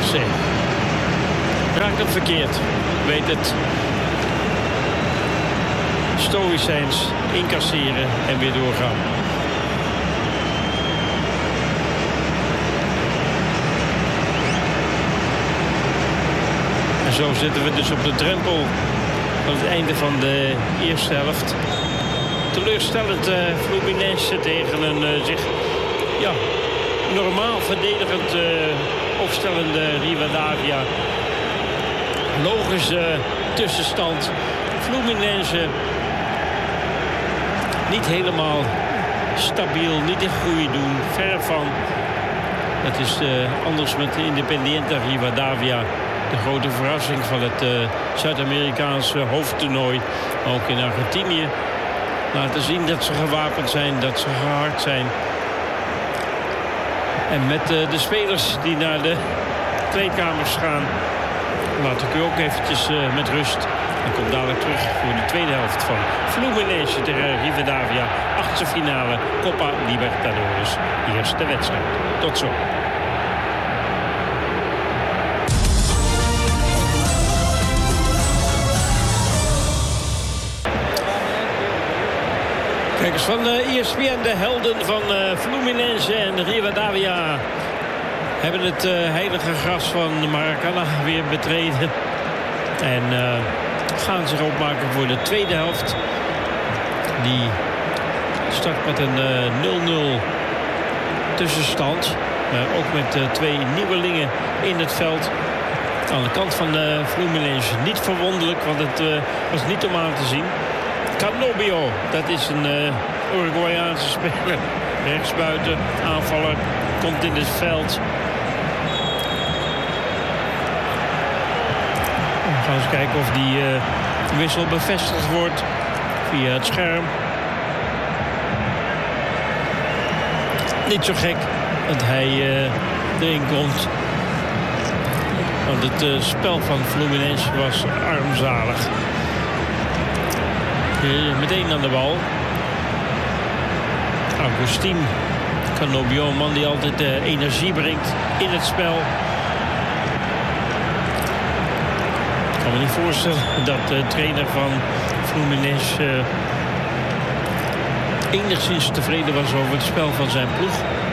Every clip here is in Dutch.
RKC. Raakt hem verkeerd. Weet het. Stoïcijns incasseren en weer doorgaan. En zo zitten we dus op de drempel van het einde van de eerste helft. Teleurstellend Fluminense tegen een zich normaal verdedigend opstellende Rivadavia. Logische tussenstand. Fluminense niet helemaal stabiel, niet in goede doen, ver van. Het is anders met de Independiente Rivadavia. De grote verrassing van het Zuid-Amerikaanse hoofdtoernooi. Ook in Argentinië. Laten zien dat ze gewapend zijn, dat ze gehard zijn. En met de spelers die naar de kleedkamers gaan, laat ik u ook eventjes met rust. En kom dadelijk terug voor de tweede helft van Fluminense tegen Rivadavia. Achtste finale Copa Libertadores. Eerste wedstrijd. Tot zo. Kijkers van ESPN, de helden van Fluminense en Rivadavia hebben het heilige gras van Maracana weer betreden. En gaan zich opmaken voor de tweede helft. Die start met een 0-0 tussenstand. Ook met twee nieuwelingen in het veld. Aan de kant van Fluminense niet verwonderlijk, want het was niet om aan te zien. Canobio, dat is een Uruguayaanse speler. Rechtsbuiten, aanvaller, komt in het veld. We gaan eens kijken of die wissel bevestigd wordt via het scherm. Niet zo gek dat hij erin komt. Want het spel van Fluminense was armzalig. Meteen aan de bal. Agustín Canobio, een man die altijd energie brengt in het spel. Ik kan me niet voorstellen dat de trainer van Fluminense enigszins tevreden was over het spel van zijn ploeg.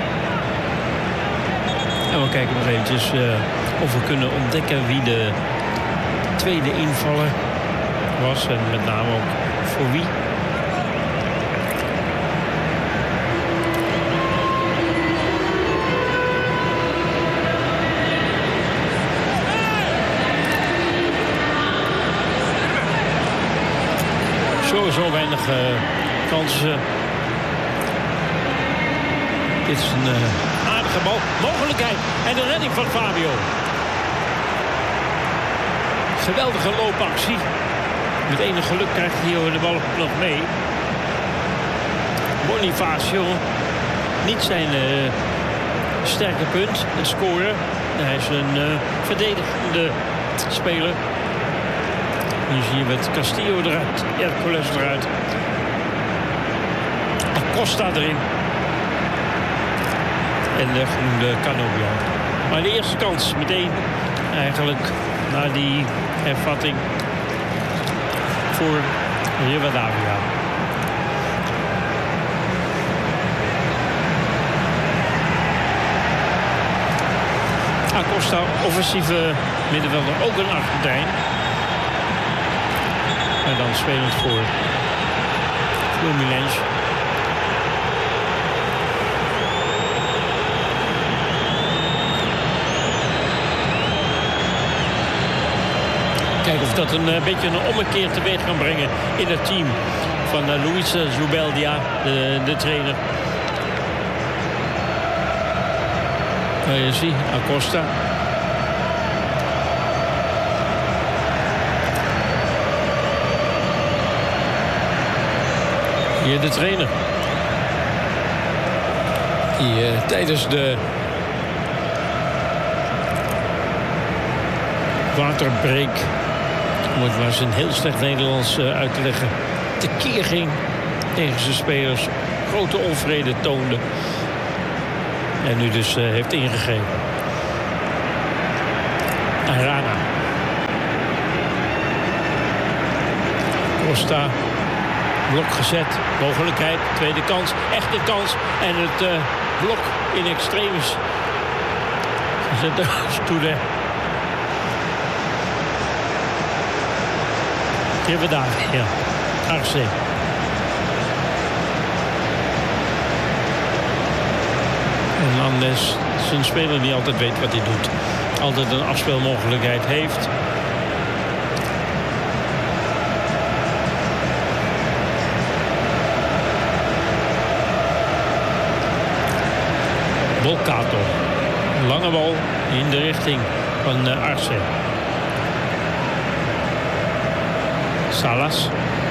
En we kijken nog eventjes of we kunnen ontdekken wie de tweede invaller was. En met name ook voor wie. Zo weinig kansen. Dit is een aardige bal. Mogelijkheid. En de redding van Fabio. Geweldige loopactie. Met enig geluk krijgt hij de bal nog mee. Bonifacio. Niet zijn sterke punt. Het scoren. Hij is een verdedigende speler. Nu zie je met Castillo eruit. Hercules eruit. Acosta erin. En de groene Canobio. Maar de eerste kans meteen eigenlijk na die hervatting voor Rivadavia. Acosta, offensieve middenvelder, ook een Argentijn. En dan spelend voor Fluminense. Kijken of dat een beetje een ommekeer teweeg kan brengen in het team van Luis Zubeldia, de trainer. Je ziet Acosta. Hier de trainer. Die tijdens de waterbreak, om het maar eens in heel slecht Nederlands uit te leggen, tekeer ging tegen zijn spelers. Grote onvrede toonde. En nu dus heeft ingegeven. Arana. Costa. Blok gezet. Mogelijkheid. Tweede kans. Echte kans. En het blok in extremis. Zet de stoelen. Hebben we daar. Ja. Arce. En Andes, zijn speler die altijd weet wat hij doet. Altijd een afspeelmogelijkheid heeft. Bolkato. Lange bal in de richting van Arce. Salas.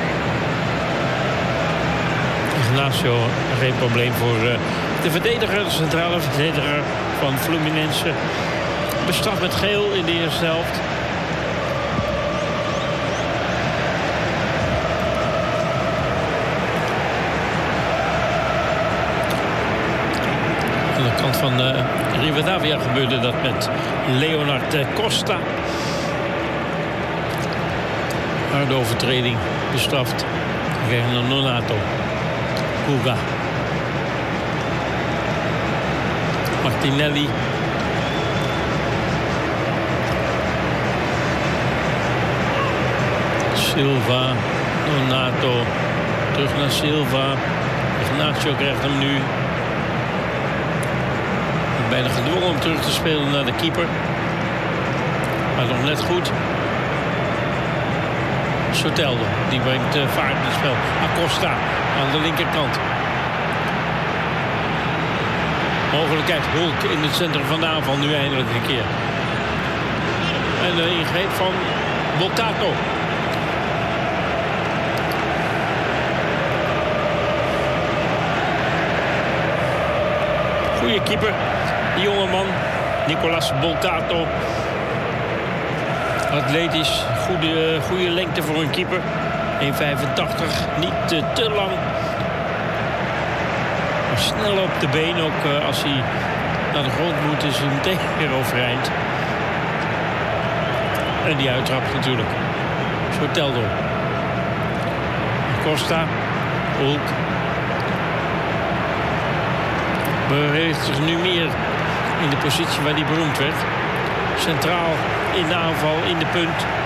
Ignacio, geen probleem voor de verdediger, de centrale verdediger van Fluminense. Bestraft met geel in de eerste helft. Aan de kant van Rivadavia gebeurde dat met Leonard Costa. Harde overtreding bestraft. Tegen Nonato. Kuga. Martinelli. Silva. Nonato. Terug naar Silva. Ignacio krijgt hem nu. Bijna gedwongen om terug te spelen naar de keeper. Maar nog net goed. Soteldo, die brengt vaart in het spel. Acosta aan de linkerkant. Mogelijkheid Hulk in het centrum van de aanval nu eindelijk een keer. En de ingreep van Bolkato. Goeie keeper, die jonge man, Nicolas Bolkato. Atletisch, goede lengte voor een keeper. 1,85, niet te lang. Maar snel op de been, ook als hij naar de grond moet, is hij meteen weer overeind. En die uittrapt natuurlijk. Soteldo. Costa. Hulk. Beweegt zich nu meer in de positie waar hij beroemd werd. Centraal in de aanval, in de punt.